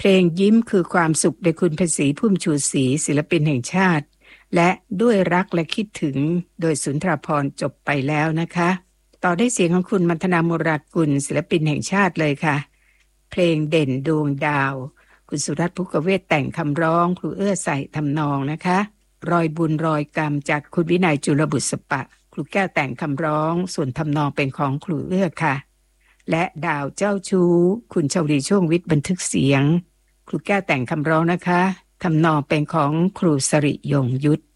เพลงยิ้มคือความสุขโดยคุณภาษีพุ่มชูศรีศิลปินแห่งชาติและด้วยรักและคิดถึงโดยสุนทรภรณ์จบไปแล้วนะคะต่อได้เสียงของคุณมัทนามุรากุลศิลปินแห่งชาติเลยค่ะเพลงเด่นดวงดาวคุณสุรัตน์ภุกเวทแต่งคำร้องครูเอื้อใส่ทำนองนะคะรอยบุญรอยกรรมจากคุณวินัยจุลบุษปะครูแก้วแต่งคำร้องส่วนทำนองเป็นของครูเอื้อค่ะและดาวเจ้าชู้คุณชวลีช่วงวิทย์บันทึกเสียงครูแก้วแต่งคำร้องนะคะทำนองเป็นของครูสริยงยุทธ